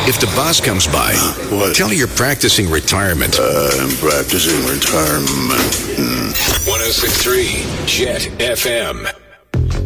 If the boss comes by, What? tell her you're practicing retirement. I'm practicing retirement. 106.3 Jet FM.